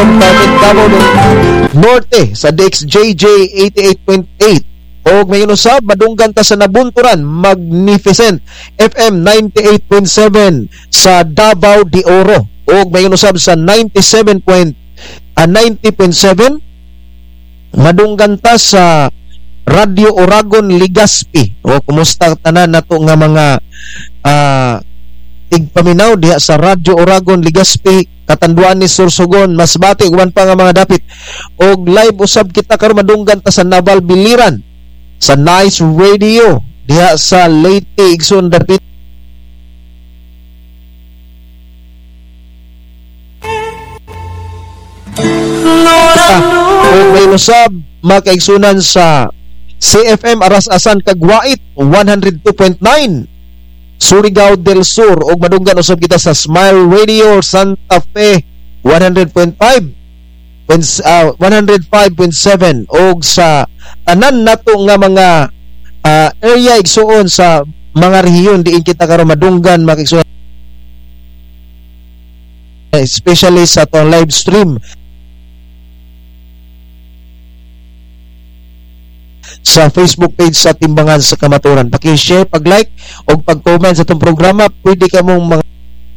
Davao del Norte sa DXJJ 88.8 o ngayon usab madunggan ta sa Nabunturan Magnificent FM 98.7 sa Davao de Oro o ngayon usab sa 90.7 madunggan ta sa Radio Oragon Legazpi. O kumusta tanan nato nga mga tigpaminaw diha sa Radio Oragon Legazpi, Katanduan ni Sorsogon, Masbate uban pa nga mga dapit. Og live usab kita karon madunggan ta sa Naval Biliran sa Nice Radio diha sa Leyte Igsoon dapit. Og may usab makaigsunan sa CFM Aras-Asan Kagwait 102.9 Surigao del Sur og madunggan usab kita sa Smile Radio Santa Fe 100.5 105.7 og sa tanan nato nga mga area igsuon sa mga rehiyon diin kita karon madunggan makaigsunan especially sa tong live stream sa Facebook page sa Timbangan sa Kamaturan. Paki-share, pag-like o pag-comment sa itong programa. Pwede ka mong mga